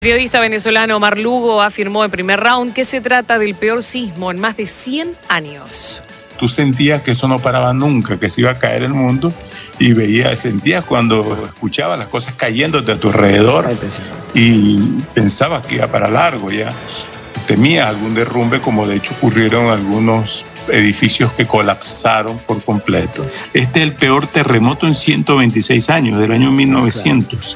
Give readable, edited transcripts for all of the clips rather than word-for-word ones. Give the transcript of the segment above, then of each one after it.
El periodista venezolano Omar Lugo afirmó en primer round que se trata del peor sismo en más de 100 años. Tú sentías que eso no paraba nunca, que se iba a caer el mundo, y sentías cuando escuchabas las cosas cayéndote a tu alrededor y pensabas que iba para largo ya. Temías algún derrumbe, como de hecho ocurrieron algunos edificios que colapsaron por completo. Este es el peor terremoto en 126 años, del año 1900.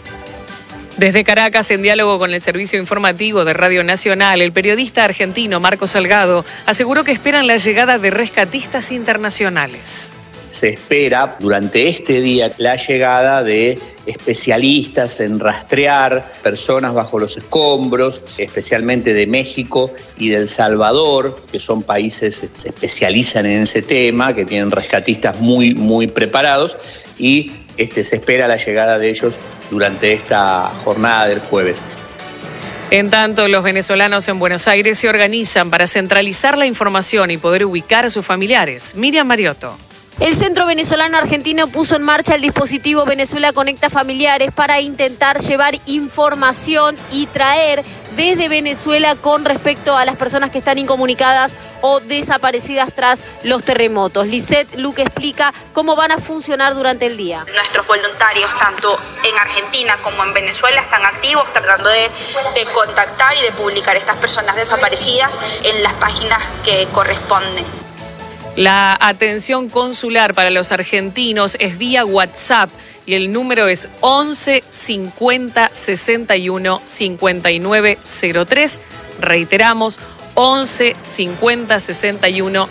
Desde Caracas, en diálogo con el servicio informativo de Radio Nacional, el periodista argentino Marcos Salgado aseguró que esperan la llegada de rescatistas internacionales. Se espera durante este día la llegada de especialistas en rastrear personas bajo los escombros, especialmente de México y de El Salvador, que son países que se especializan en ese tema, que tienen rescatistas muy preparados, y se espera la llegada de ellos durante esta jornada del jueves. En tanto, los venezolanos en Buenos Aires se organizan para centralizar la información y poder ubicar a sus familiares. Miriam Mariotto. El Centro Venezolano Argentino puso en marcha el dispositivo Venezuela Conecta Familiares para intentar llevar información y traer desde Venezuela con respecto a las personas que están incomunicadas o desaparecidas tras los terremotos. Lisette Luque explica cómo van a funcionar durante el día. Nuestros voluntarios, tanto en Argentina como en Venezuela, están activos tratando de contactar y de publicar estas personas desaparecidas en las páginas que corresponden. La atención consular para los argentinos es vía WhatsApp y el número es 11 50 61 59 03. Reiteramos, 11 50 61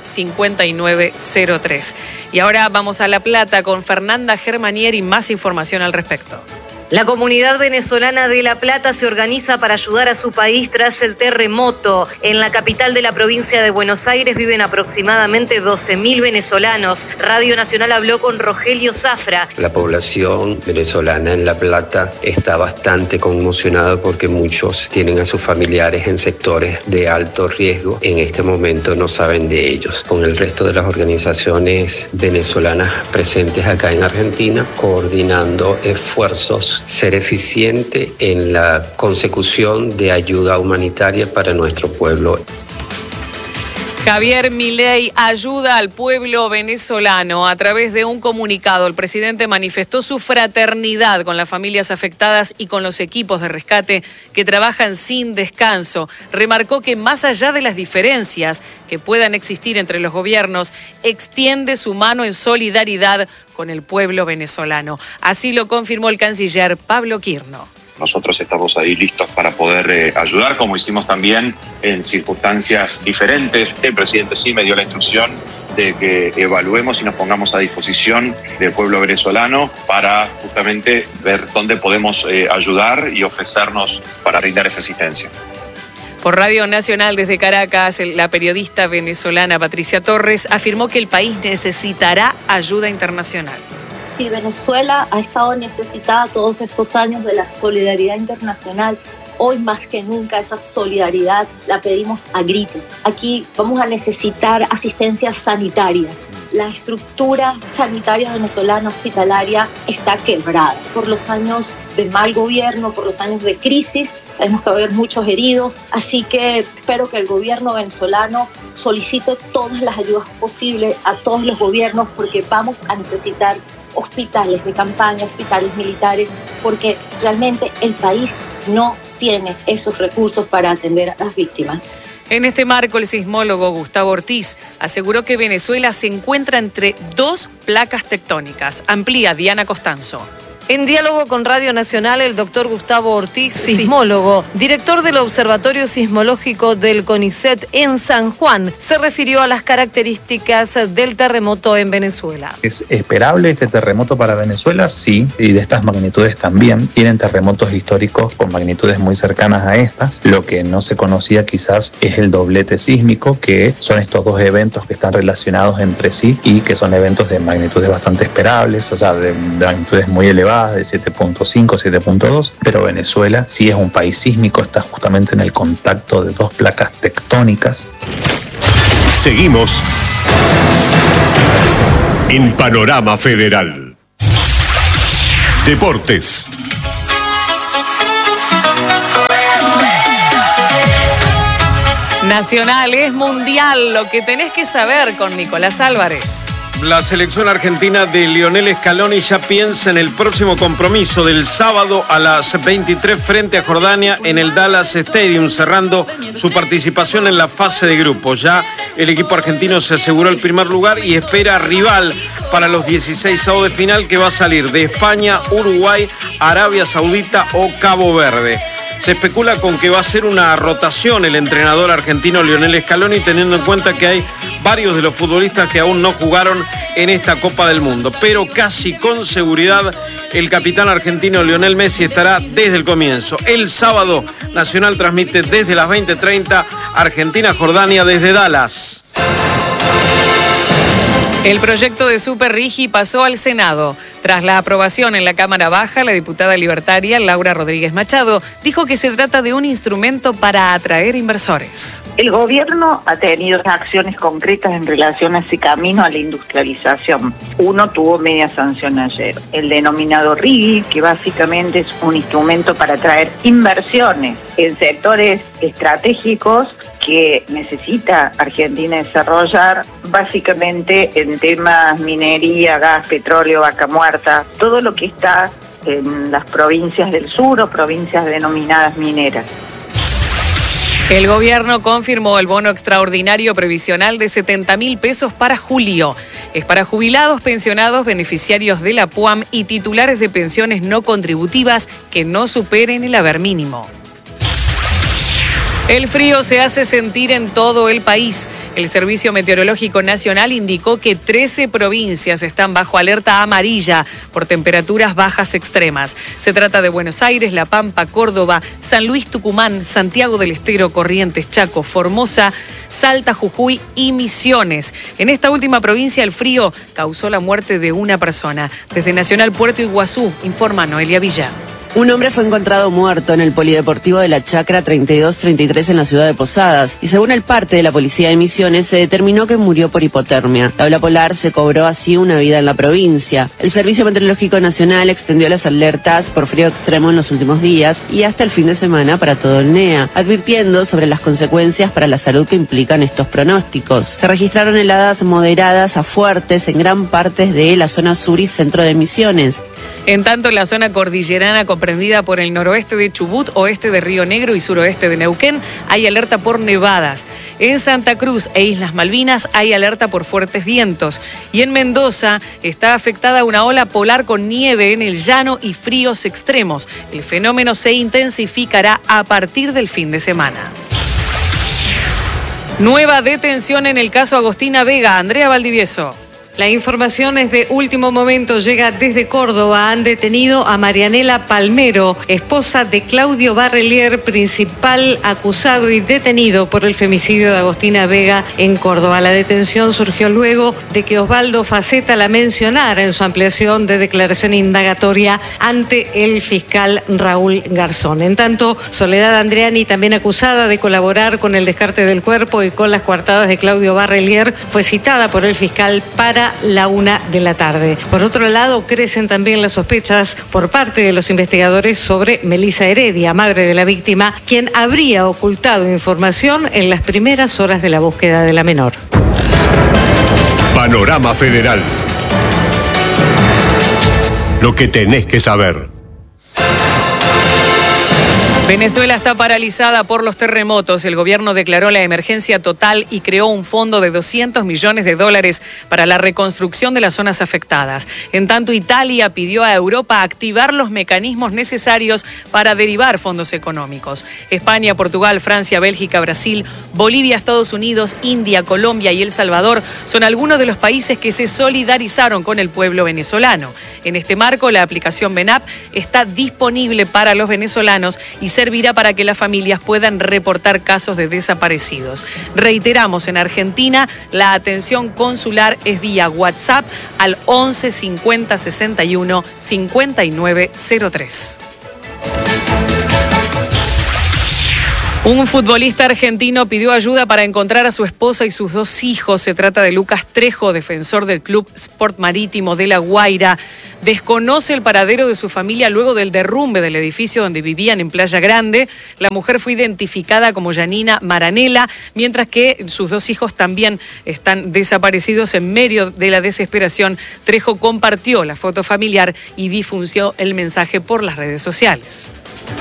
59 03. Y ahora vamos a La Plata con Fernanda Germanieri, más información al respecto. La comunidad venezolana de La Plata se organiza para ayudar a su país tras el terremoto. En la capital de la provincia de Buenos Aires viven aproximadamente 12.000 venezolanos. Radio Nacional habló con Rogelio Zafra. La población venezolana en La Plata está bastante conmocionada porque muchos tienen a sus familiares en sectores de alto riesgo. En este momento no saben de ellos. Con el resto de las organizaciones venezolanas presentes acá en Argentina, coordinando esfuerzos, ser eficiente en la consecución de ayuda humanitaria para nuestro pueblo. Javier Milei ayuda al pueblo venezolano. A través de un comunicado, el presidente manifestó su fraternidad con las familias afectadas y con los equipos de rescate que trabajan sin descanso. Remarcó que más allá de las diferencias que puedan existir entre los gobiernos, extiende su mano en solidaridad con el pueblo venezolano. Así lo confirmó el canciller Pablo Quirno. Nosotros estamos ahí listos para poder ayudar, como hicimos también en circunstancias diferentes. El presidente sí me dio la instrucción de que evaluemos y nos pongamos a disposición del pueblo venezolano para justamente ver dónde podemos ayudar y ofrecernos para brindar esa asistencia. Por Radio Nacional desde Caracas, la periodista venezolana Patricia Torres afirmó que el país necesitará ayuda internacional. Sí, Venezuela ha estado necesitada todos estos años de la solidaridad internacional. Hoy más que nunca esa solidaridad la pedimos a gritos. Aquí vamos a necesitar asistencia sanitaria. La estructura sanitaria venezolana hospitalaria está quebrada por los años de mal gobierno, por los años de crisis. Sabemos que va a haber muchos heridos, así que espero que el gobierno venezolano solicite todas las ayudas posibles a todos los gobiernos, porque vamos a necesitar hospitales de campaña, hospitales militares, porque realmente el país no tiene esos recursos para atender a las víctimas. En este marco, el sismólogo Gustavo Ortiz aseguró que Venezuela se encuentra entre dos placas tectónicas. Amplía Diana Costanzo. En diálogo con Radio Nacional, el doctor Gustavo Ortiz, sismólogo, director del Observatorio Sismológico del CONICET en San Juan, se refirió a las características del terremoto en Venezuela. ¿Es esperable este terremoto para Venezuela? Sí, y de estas magnitudes también. Tienen terremotos históricos con magnitudes muy cercanas a estas. Lo que no se conocía quizás es el doblete sísmico, que son estos dos eventos que están relacionados entre sí y que son eventos de magnitudes bastante esperables, o sea, de magnitudes muy elevadas, de 7.5, 7.2, pero Venezuela sí es un país sísmico, está justamente en el contacto de dos placas tectónicas. Seguimos en Panorama Federal. Deportes. Nacional es mundial, lo que tenés que saber con Nicolás Álvarez. La selección argentina de Lionel Scaloni ya piensa en el próximo compromiso del sábado a las 23 frente a Jordania en el Dallas Stadium, cerrando su participación en la fase de grupos. Ya el equipo argentino se aseguró el primer lugar y espera rival para los 16avos de final, que va a salir de España, Uruguay, Arabia Saudita o Cabo Verde. Se especula con que va a ser una rotación el entrenador argentino Lionel Scaloni, teniendo en cuenta que hay varios de los futbolistas que aún no jugaron en esta Copa del Mundo. Pero casi con seguridad el capitán argentino Lionel Messi estará desde el comienzo. El sábado Nacional transmite desde las 20:30 Argentina-Jordania desde Dallas. El proyecto de Super Rigi pasó al Senado. Tras la aprobación en la Cámara Baja, la diputada libertaria Laura Rodríguez Machado dijo que se trata de un instrumento para atraer inversores. El gobierno ha tenido acciones concretas en relación a ese camino a la industrialización. Uno tuvo media sanción ayer, el denominado RIGI, que básicamente es un instrumento para atraer inversiones en sectores estratégicos que necesita Argentina desarrollar, básicamente en temas minería, gas, petróleo, vaca muerta, todo lo que está en las provincias del sur o provincias denominadas mineras. El gobierno confirmó el bono extraordinario previsional de 70.000 pesos para julio. Es para jubilados, pensionados, beneficiarios de la PUAM y titulares de pensiones no contributivas que no superen el haber mínimo. El frío se hace sentir en todo el país. El Servicio Meteorológico Nacional indicó que 13 provincias están bajo alerta amarilla por temperaturas bajas extremas. Se trata de Buenos Aires, La Pampa, Córdoba, San Luis, Tucumán, Santiago del Estero, Corrientes, Chaco, Formosa, Salta, Jujuy y Misiones. En esta última provincia el frío causó la muerte de una persona. Desde Nacional Puerto Iguazú, informa Noelia Villa. Un hombre fue encontrado muerto en el polideportivo de la Chacra 3233 en la ciudad de Posadas y según el parte de la policía de Misiones se determinó que murió por hipotermia. La ola polar se cobró así una vida en la provincia. El Servicio Meteorológico Nacional extendió las alertas por frío extremo en los últimos días y hasta el fin de semana para todo el NEA, advirtiendo sobre las consecuencias para la salud que implican estos pronósticos. Se registraron heladas moderadas a fuertes en gran parte de la zona sur y centro de Misiones. En tanto, en la zona cordillerana comprendida por el noroeste de Chubut, oeste de Río Negro y suroeste de Neuquén, hay alerta por nevadas. En Santa Cruz e Islas Malvinas hay alerta por fuertes vientos. Y en Mendoza está afectada una ola polar con nieve en el llano y fríos extremos. El fenómeno se intensificará a partir del fin de semana. Nueva detención en el caso Agostina Vega. Andrea Valdivieso. La información es de último momento, llega desde Córdoba. Han detenido a Marianela Palmero, esposa de Claudio Barrelier, principal acusado y detenido por el femicidio de Agostina Vega en Córdoba. La detención surgió luego de que Osvaldo Faceta la mencionara en su ampliación de declaración indagatoria ante el fiscal Raúl Garzón. En tanto, Soledad Andreani, también acusada de colaborar con el descarte del cuerpo y con las coartadas de Claudio Barrelier, fue citada por el fiscal para la 1 de la tarde. Por otro lado, crecen también las sospechas por parte de los investigadores sobre Melissa Heredia, madre de la víctima, quien habría ocultado información en las primeras horas de la búsqueda de la menor. Panorama Federal. Lo que tenés que saber. Venezuela está paralizada por los terremotos. El gobierno declaró la emergencia total y creó un fondo de $200 millones para la reconstrucción de las zonas afectadas. En tanto, Italia pidió a Europa activar los mecanismos necesarios para derivar fondos económicos. España, Portugal, Francia, Bélgica, Brasil, Bolivia, Estados Unidos, India, Colombia y El Salvador son algunos de los países que se solidarizaron con el pueblo venezolano. En este marco, la aplicación VENAP está disponible para los venezolanos y servirá para que las familias puedan reportar casos de desaparecidos. Reiteramos, en Argentina la atención consular es vía WhatsApp al 11 50 61 59 03. Un futbolista argentino pidió ayuda para encontrar a su esposa y sus 2 hijos. Se trata de Lucas Trejo, defensor del Club Sport Marítimo de La Guaira. Desconoce el paradero de su familia luego del derrumbe del edificio donde vivían en Playa Grande. La mujer fue identificada como Yanina Maranela, mientras que sus 2 hijos también están desaparecidos. En medio de la desesperación, Trejo compartió la foto familiar y difundió el mensaje por las redes sociales.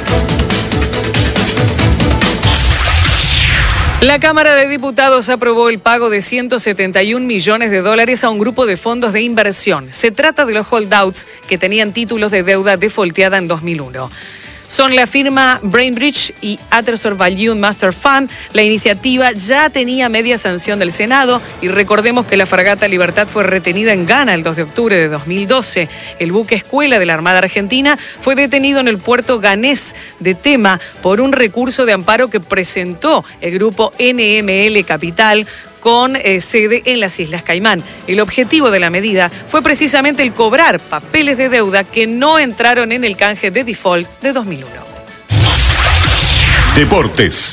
La Cámara de Diputados aprobó el pago de $171 millones a un grupo de fondos de inversión. Se trata de los holdouts que tenían títulos de deuda defaulteada en 2001. Son la firma Brainbridge y Atherson Value Master Fund. La iniciativa ya tenía media sanción del Senado y recordemos que la fragata Libertad fue retenida en Ghana el 2 de octubre de 2012. El buque escuela de la Armada Argentina fue detenido en el puerto ghanés de Tema por un recurso de amparo que presentó el grupo NML Capital con sede en las Islas Caimán. El objetivo de la medida fue precisamente el cobrar papeles de deuda que no entraron en el canje de default de 2001. Deportes.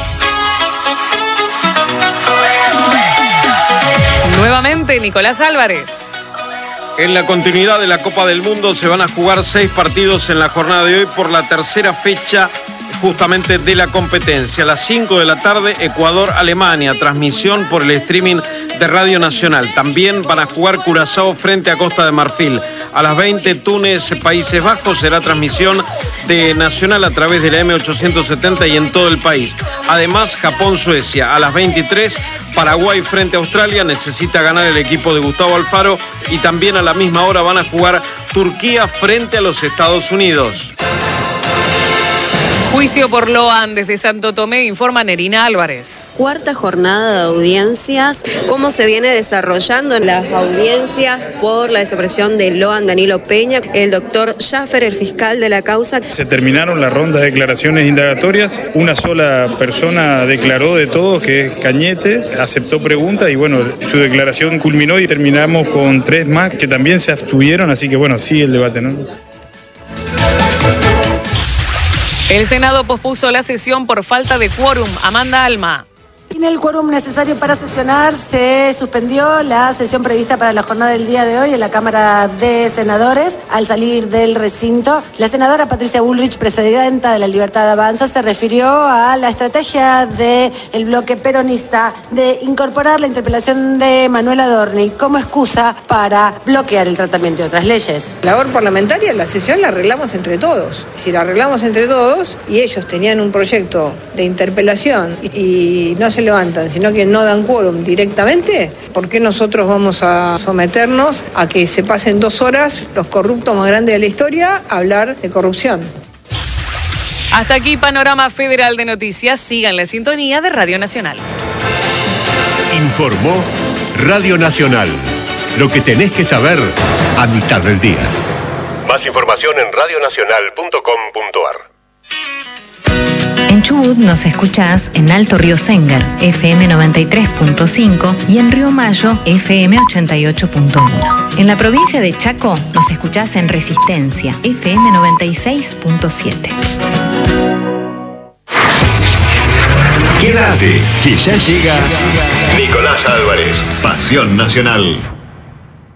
Nuevamente, Nicolás Álvarez. En la continuidad de la Copa del Mundo se van a jugar 6 partidos en la jornada de hoy por la tercera fecha justamente de la competencia. A las 5 de la tarde, Ecuador-Alemania, transmisión por el streaming de Radio Nacional. También van a jugar Curazao frente a Costa de Marfil. A las 20, Túnez-Países Bajos, será transmisión de Nacional a través de la M870 y en todo el país. Además, Japón-Suecia. A las 23, Paraguay frente a Australia, necesita ganar el equipo de Gustavo Alfaro. Y también a la misma hora van a jugar Turquía frente a los Estados Unidos. Juicio por Loan desde Santo Tomé, informa Nerina Álvarez. Cuarta jornada de audiencias. ¿Cómo se viene desarrollando en las audiencias por la desaparición de Loan Danilo Peña? El doctor Schaffer, el fiscal de la causa. Se terminaron las rondas de declaraciones indagatorias. Una sola persona declaró de todo, que es Cañete, aceptó preguntas y bueno, su declaración culminó y terminamos con 3 más que también se abstuvieron, así que bueno, sigue el debate, ¿no? El Senado pospuso la sesión por falta de quórum. Amanda Alma. Sin el quórum necesario para sesionar, se suspendió la sesión prevista para la jornada del día de hoy en la Cámara de Senadores. Al salir del recinto, la senadora Patricia Bullrich, presidenta de la Libertad Avanza, se refirió a la estrategia del bloque peronista de incorporar la interpelación de Manuel Adorni como excusa para bloquear el tratamiento de otras leyes. La labor parlamentaria, la sesión la arreglamos entre todos. Si la arreglamos entre todos y ellos tenían un proyecto de interpelación y no se levantan, sino que no dan quórum directamente, ¿por qué nosotros vamos a someternos a que se pasen 2 horas los corruptos más grandes de la historia a hablar de corrupción? Hasta aquí Panorama Federal de Noticias. Sigan la sintonía de Radio Nacional. Informó Radio Nacional. Lo que tenés que saber a mitad del día. Más información en radionacional.com.ar. En Chubut nos escuchás en Alto Río Sengar, FM 93.5 y en Río Mayo, FM 88.1. En la provincia de Chaco nos escuchás en Resistencia, FM 96.7. Quédate, que ya llega Nicolás Álvarez, Pasión Nacional.